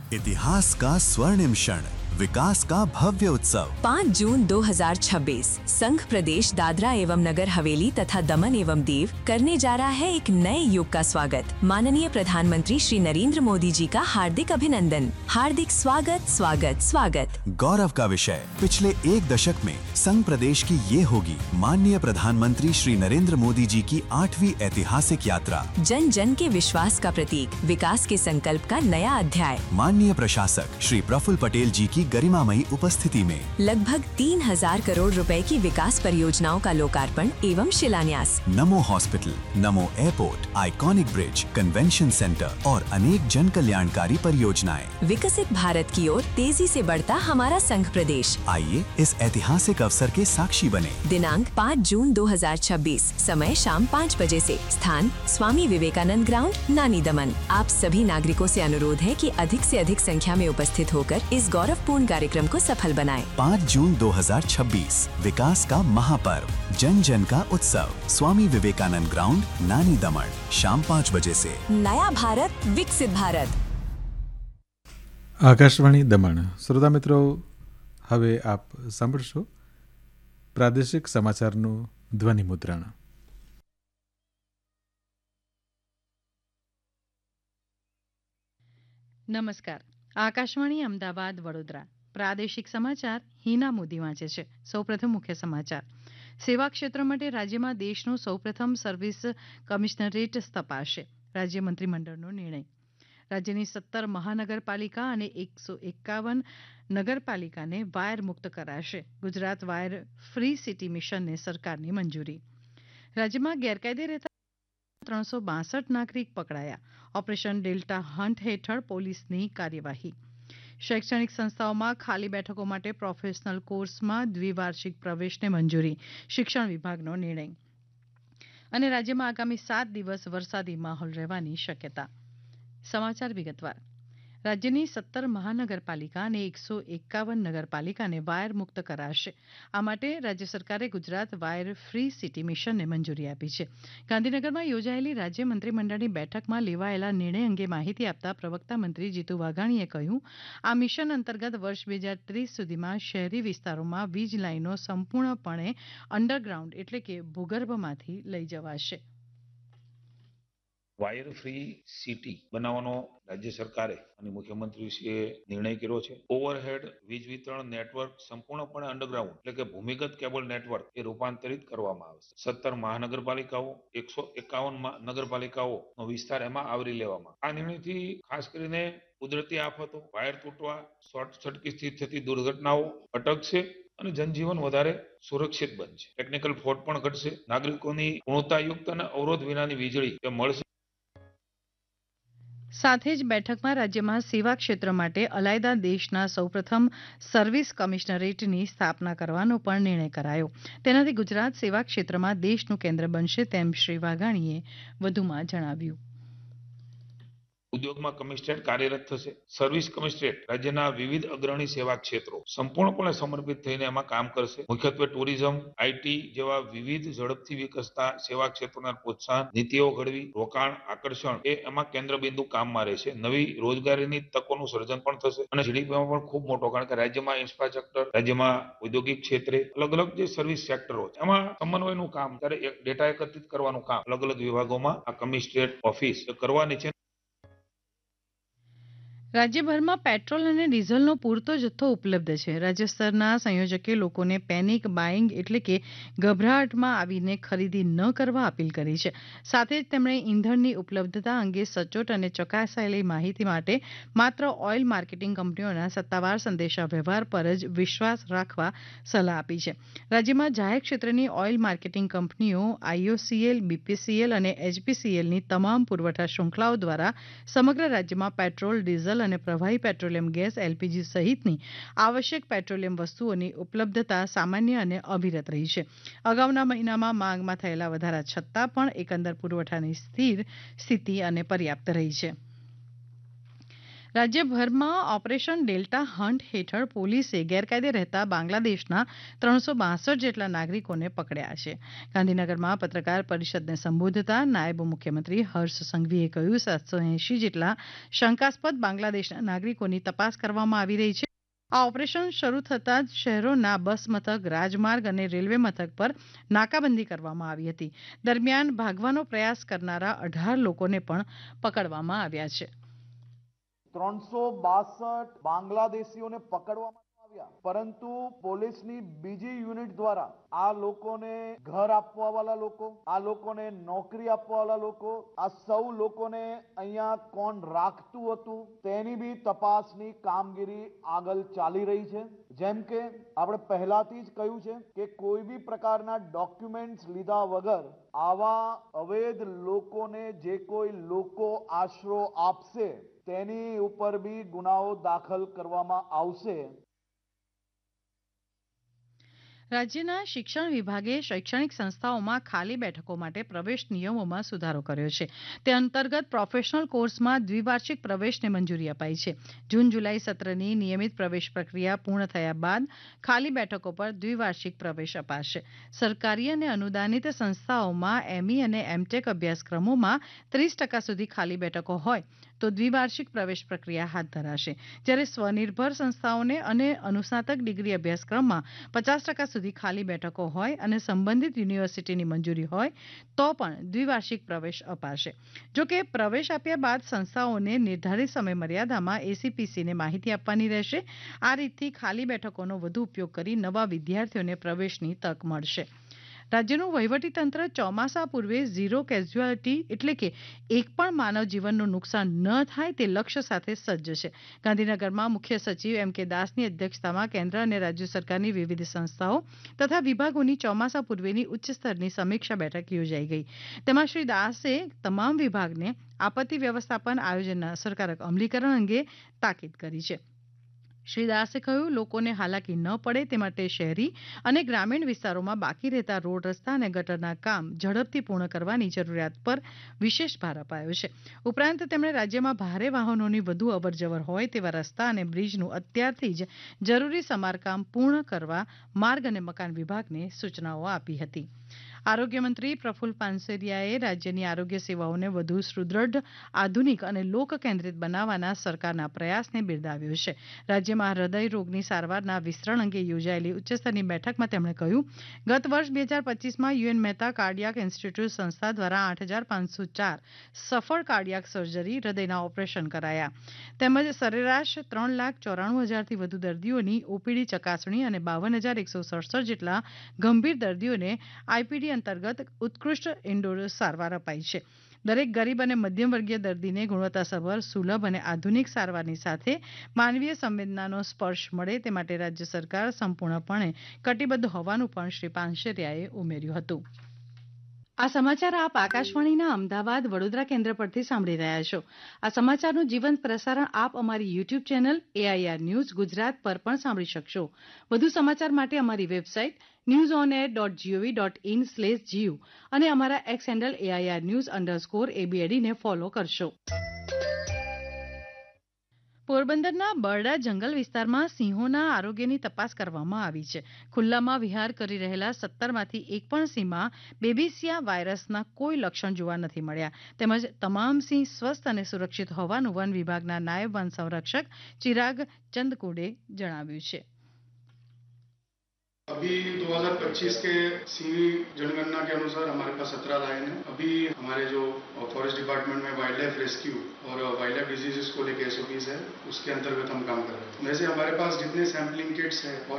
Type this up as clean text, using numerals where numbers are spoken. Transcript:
इतिहास का स्वर्णिम क्षण, विकास का भव्य उत्सव। 5 जून 2026 संघ प्रदेश दादरा एवं नगर हवेली तथा दमन एवं दीव करने जा रहा है एक नए युग का स्वागत। माननीय प्रधानमंत्री श्री नरेंद्र मोदी जी का हार्दिक अभिनंदन, हार्दिक स्वागत स्वागत स्वागत। गौरव का विषय, पिछले एक दशक में संघ प्रदेश की ये होगी माननीय प्रधानमंत्री श्री नरेंद्र मोदी जी की 8वीं ऐतिहासिक यात्रा। जन जन के विश्वास का प्रतीक, विकास के संकल्प का नया अध्याय। माननीय प्रशासक श्री प्रफुल्ल पटेल जी की गरिमामयी उपस्थिति में लगभग 3000 करोड़ रुपए की विकास परियोजनाओं का लोकार्पण एवं शिलान्यास। नमो हॉस्पिटल, नमो airport, iconic bridge, convention centre और अनेक जन कल्याणकारी परियोजनाएं। विकसित भारत की ओर तेजी से बढ़ता हमारा संघ प्रदेश। आइए इस ऐतिहासिक अवसर के साक्षी बने। दिनांक 5 जून 2026, समय शाम 5 बजे से, स्थान स्वामी विवेकानंद ग्राउंड, नानी दमन। आप सभी नागरिकों से अनुरोध है कि अधिक से अधिक संख्या में उपस्थित होकर इस गौरवपूर्ण कार्यक्रम को सफल बनाएं। 5 जून 2026, विकास का महापर्व, जन जन का उत्सव, स्वामी विवेकानंद ग्राउंड, नानी दमन, शाम 5 बजे से। नया भारत, विकसित भारत। આકાશવાણી દમણ. શ્રોતા મિત્રો, હવે આપ સાંભળશો પ્રાદેશિક સમાચારનું ધ્વનિ મુદ્રણ. નમસ્કાર. આકાશવાણી અમદાવાદ વડોદરા. પ્રાદેશિક સમાચાર હિના મોદી વાંચે છે. સૌપ્રથમ મુખ્ય સમાચાર. સેવા ક્ષેત્ર માટે રાજ્યમાં દેશનું સૌપ્રથમ સર્વિસ કમિશનરેટ સ્થપાશે. રાજ્ય મંત્રીમંડળનો નિર્ણય. રાજ્યની 17 મહાનગરપાલિકા અને 151 નગરપાલિકાને વાયર મુક્ત કરાશે. ગુજરાત વાયર ફ્રી સિટી મિશનને સરકારની મંજૂરી. રાજ્યમાં ગેરકાયદે રહેતા 362 નાગરિક પકડાયા. ઓપરેશન ડેલ્ટા હન્ટ હેઠળ પોલીસની કાર્યવાહી. શૈક્ષણિક સંસ્થાઓમાં ખાલી બેઠકો માટે પ્રોફેશનલ કોર્સમાં દ્વિવાર્ષિક પ્રવેશને મંજૂરી. શિક્ષણ વિભાગનો નિર્ણય. અને રાજ્યમાં આગામી 7 દિવસ વરસાદી માહોલ રહેવાની શક્યતા. સમાચાર વિગતવાર. રાજ્યની 17 મહાનગરપાલિકા અને 151 નગરપાલિકાને વાયર મુક્ત કરાશે. આ માટે રાજ્ય સરકારે ગુજરાત વાયર ફ્રી સિટી મિશનને મંજૂરી આપી છે. ગાંધીનગરમાં યોજાયેલી રાજ્ય મંત્રીમંડળની બેઠકમાં લેવાયેલા નિર્ણય અંગે માહિતી આપતા પ્રવક્તા મંત્રી જીતુ વાઘાણીએ કહ્યું, આ મિશન અંતર્ગત વર્ષ 2030 સુધીમાં શહેરી વિસ્તારોમાં વીજ લાઇનો સંપૂર્ણપણે અંડરગ્રાઉન્ડ એટલે કે ભૂગર્ભમાંથી લઈ જવાશે. વાયર ફ્રી સિટી બનાવવાનો રાજ્ય સરકારે અને મુખ્યમંત્રીશ્રીએ નિર્ણય કર્યો છે. ઓવરહેડ વીજ વિતરણ નેટવર્ક સંપૂર્ણપણે અંડરગ્રાઉન્ડ એટલે કે ભૂમિગત કેબલ નેટવર્ક એ રૂપાંતરિત કરવામાં આવશે. 17 મહાનગરપાલિકાઓ, 151 નગરપાલિકાઓનો વિસ્તાર એમાં આવરી લેવામાં. આ નિર્ણયથી ખાસ કરીને કુદરતી આફતો, વાયર તૂટવા, શોર્ટ સર્કિટથી થતી દુર્ઘટનાઓ અટકશે અને જનજીવન વધારે સુરક્ષિત બનશે. ટેકનિકલ ફોલ્ટ પણ ઘટશે. નાગરિકોની ગુણવત્તાયુક્ત અને અવરોધ વિનાની વીજળી એ મળશે. સાથે જ બેઠકમાં રાજ્યમાં સેવા ક્ષેત્ર માટે અલાયદા દેશના સૌપ્રથમ સર્વિસ કમિશનરેટની સ્થાપના કરવાનો પણ નિર્ણય કરાયો. તેનાથી ગુજરાત સેવા ક્ષેત્રમાં દેશનું કેન્દ્ર બનશે તેમ શ્રી વાઘાણીએ વધુમાં જણાવ્યું. ઉદ્યોગમાં કમિશનરેટ કાર્યરત થશે. સર્વિસ કમિશનરેટ રાજ્યના વિવિધ અગ્રણી સેવા ક્ષેત્રો સંપૂર્ણપણે સમર્પિત થઈને એમાં કામ કરશે. મુખ્યત્વે ટુરિઝમ, આઈટી જેવા વિવિધ ઝડપથી વિકસતા સેવા ક્ષેત્રોના પ્રોત્સાહન, નીતિઓ ઘડવી, રોકાણ, આકર્ષણ એ એમાં કેન્દ્રબિંદુ કામમાં રહેશે. નવી રોજગારીની તકોનું સર્જન પણ થશે અને જીડીપીમાં પણ ખૂબ મોટો, કારણ કે રાજ્યમાં ઇન્ફ્રાસ્ટ્રક્ચર, રાજ્યમાં ઔદ્યોગિક ક્ષેત્રે અલગ અલગ જે સર્વિસ સેક્ટરો છે એમાં સમન્વયનું કામ, ત્યારે ડેટા એકત્રિત કરવાનું કામ અલગ અલગ વિભાગોમાં આ કમિશનરેટ ઓફિસ કરવાની છે. રાજ્યભરમાં પેટ્રોલ અને ડીઝલનો પૂરતો જથ્થો ઉપલબ્ધ છે. રાજ્ય સ્તરના સંયોજકે લોકોને પેનિક બાઇંગ એટલે કે ગભરાટમાં આવીને ખરીદી ન કરવા અપીલ કરી છે. સાથે જ તેમણે ઇંધણની ઉપલબ્ધતા અંગે સચોટ અને ચકાસાયેલી માહિતી માટે માત્ર ઓઇલ માર્કેટિંગ કંપનીઓના સત્તાવાર સંદેશા વ્યવહાર પર જ વિશ્વાસ રાખવા સલાહ આપી છે. રાજ્યમાં જાહેર ક્ષેત્રની ઓઇલ માર્કેટિંગ કંપનીઓ આઈઓસીએલ, બીપીસીએલ અને એચપીસીએલની તમામ પુરવઠા શૃંખલાઓ દ્વારા સમગ્ર રાજ્યમાં પેટ્રોલ, ડીઝલ અને પ્રવાહી પેટ્રોલિયમ ગેસ, એલપીજી સહિતની આવશ્યક પેટ્રોલિયમ વસ્તુઓની ઉપલબ્ધતા સામાન્ય અને અવિરત રહી છે. અગાઉના મહિનામાં માંગમાં થયેલા વધારા છતાં પણ એકંદર પુરવઠાની સ્થિર સ્થિતિ અને પર્યાપ્ત રહી છે. રાજ્યભરમાં ઓપરેશન ડેલ્ટા હન્ટ હેઠળ પોલીસે ગેરકાયદે રહેતા બાંગ્લાદેશના 362 જેટલા નાગરિકોને પકડ્યા છે. ગાંધીનગરમાં પત્રકાર પરિષદને સંબોધતા નાયબ મુખ્યમંત્રી હર્ષ સંઘવીએ કહ્યું 780 જેટલા શંકાસ્પદ બાંગ્લાદેશના નાગરિકોની તપાસ કરવામાં આવી રહી છે. આ ઓપરેશન શરૂ થતાં જ શહેરોના બસ મથક, રાજમાર્ગ અને રેલવે મથક પર નાકાબંધી કરવામાં આવી હતી. દરમિયાન ભાગવાનો પ્રયાસ કરનારા 18 લોકોને પણ પકડવામાં આવ્યા છે. 362 બાંગ્લાદેશીઓને પકડવામાં આવ્યા, પરંતુ પોલીસની બીજી યુનિટ દ્વારા આ લોકોને ઘર આપવાવાળા લોકો, આ લોકોને નોકરી આપવાવાળા લોકો, આ સૌ લોકોને અહીંયા કોણ રાખતું હતું તેની બી તપાસની કામગીરી આગળ ચાલી રહી છે. જેમ કે આપણે પહેલાથી જ કહ્યું છે કે કોઈ બી પ્રકારના ડોક્યુમેન્ટ્સ લીધા વગર આવા અવૈધ લોકોને જે કોઈ લોકો આશરો આપશે તેની ઉપર બી ગુનાઓ દાખલ કરવામાં આવશે. રાજ્યના શિક્ષણ વિભાગે શૈક્ષણિક સંસ્થાઓમાં ખાલી બેઠકો માટે પ્રવેશ નિયમોમાં સુધારો કર્યો છે. તે અંતર્ગત પ્રોફેશનલ કોર્સમાં દ્વિવાર્ષિક પ્રવેશને મંજૂરી અપાઈ છે. જૂન જુલાઈ સત્રની નિયમિત પ્રવેશ પ્રક્રિયા પૂર્ણ થયા બાદ ખાલી બેઠકો પર દ્વિવાર્ષિક પ્રવેશ અપાશે. સરકારી અને અનુદાનિત સંસ્થાઓમાં એમઈ અને એમટેક અભ્યાસક્રમોમાં 30% સુધી ખાલી બેઠકો હોય તો દ્વિવાર્ષિક પ્રવેશ પ્રક્રિયા હાથ ધરાશે. જ્યારે સ્વનિર્ભર સંસ્થાઓને અને અનુસ્નાતક ડિગ્રી અભ્યાસક્રમમાં 50% સુધી ખાલી બેઠકો હોય અને સંબંધિત યુનિવર્સિટીની મંજૂરી હોય તો પણ દ્વિવાર્ષિક પ્રવેશ અપાશે. જોકે પ્રવેશ આપ્યા બાદ સંસ્થાઓને નિર્ધારિત સમય મર્યાદામાં એસીપીસીને માહિતી આપવાની રહેશે. આ રીતથી ખાલી બેઠકોનો વધુ ઉપયોગ કરી નવા વિદ્યાર્થીઓને પ્રવેશની તક મળશે. રાજ્યનું વહીવટીતંત્ર ચોમાસા પૂર્વે ઝીરો કેઝ્યુઆલિટી એટલે કે એક પણ માનવ જીવનનું નુકસાન ન થાય તે લક્ષ્ય સાથે સજ્જ છે. ગાંધીનગરમાં મુખ્ય સચિવ એમ કે દાસની અધ્યક્ષતામાં કેન્દ્ર અને રાજ્ય સરકારની વિવિધ સંસ્થાઓ તથા વિભાગોની ચોમાસા પૂર્વેની ઉચ્ચસ્તરની સમીક્ષા બેઠક યોજાઈ ગઈ. તેમાં શ્રી દાસે તમામ વિભાગને આપત્તિ વ્યવસ્થાપન આયોજનના અસરકારક અમલીકરણ અંગે તાકીદ કરી છે. શ્રી દાસે કહ્યું, લોકોને હાલાકી ન પડે તે માટે શહેરી અને ગ્રામીણ વિસ્તારોમાં બાકી રહેતા રોડ, રસ્તા અને ગટરના કામ ઝડપથી પૂર્ણ કરવાની જરૂરિયાત પર વિશેષ ભાર અપાયો છે. ઉપરાંત તેમણે રાજ્યમાં ભારે વાહનોની વધુ અવરજવર હોય તેવા રસ્તા અને બ્રિજનું અત્યારથી જ જરૂરી સમારકામ પૂર્ણ કરવા માર્ગ અને મકાન વિભાગને સૂચનાઓ આપી હતી. આરોગ્યમંત્રી પ્રફુલ્લ પાનસેરિયાએ રાજ્યની આરોગ્ય સેવાઓને વધુ સુદ્રઢ, આધુનિક અને લોક કેન્દ્રિત બનાવવાના સરકારના પ્રયાસને બિરદાવ્યો છે. રાજ્યમાં હૃદય રોગની સારવારના વિસ્તરણ અંગે યોજાયેલી ઉચ્ચસ્તરની બેઠકમાં તેમણે કહ્યું, ગત વર્ષ 2025માં યુએન મહેતા કાર્ડિયાક ઇન્સ્ટિટ્યૂટ સંસ્થા દ્વારા 8,504 સફળ કાર્ડિયાક સર્જરી હૃદયના ઓપરેશન કરાયા તેમજ સરેરાશ 3,94,000થી વધુ દર્દીઓની ઓપીડી ચકાસણી અને 52,167 જેટલા ગંભીર દર્દીઓને આઈપીડી અંતર્ગત ઉત્કૃષ્ટ ઇન્ડોર સારવાર અપાઈ છે. દરેક ગરીબ અને મધ્યમ વર્ગીય દર્દીને ગુણવત્તાસભર, સુલભ અને આધુનિક સારવારની સાથે માનવીય સંવેદનાનો સ્પર્શ મળે તે માટે રાજ્ય સરકાર સંપૂર્ણપણે કટિબદ્ધ હોવાનું પણ શ્રી પાનસેરિયાએ ઉમેર્યું હતું. આ સમાચાર આપ આકાશવાણીના અમદાવાદ વડોદરા કેન્દ્ર પરથી સાંભળી રહ્યા છો. આ સમાચારનું જીવંત પ્રસારણ આપ અમારી YouTube channel AIR news Gujarat પર પણ સાંભળી શકશો. વધુ સમાચાર માટે અમારી વેબસાઇટ newsonair.gov.in/gu અને અમારા એક્સ હેન્ડલ AIR_news_ABAD ને ફોલો કરશો. પોરબંદરના બરડા જંગલ વિસ્તારમાં સિંહોના આરોગ્યની તપાસ કરવામાં આવી છે. ખુલ્લામાં વિહાર કરી રહેલા 17માંથી એક પણ સિંહમાં બેબીસિયા વાયરસના કોઈ લક્ષણ જોવા નથી મળ્યા. તેમજ તમામ સિંહ સ્વસ્થ અને સુરક્ષિત હોવાનું વન વિભાગના નાયબ વન સંરક્ષક ચિરાગ ચંદકુડે જણાવ્યું છે. अभी 2025 के सीवी जनगणना के अनुसार हमारे पास 17 लायन है. अभी हमारे जो फॉरेस्ट डिपार्टमेंट में वाइल्ड लाइफ रेस्क्यू और वाइल्ड लाइफ डिजीजेस को लेकर SOPs है, उसके अंतर्गत हम काम कर रहे हैं. वैसे हमारे पास जितने सैम्पलिंग किट्स है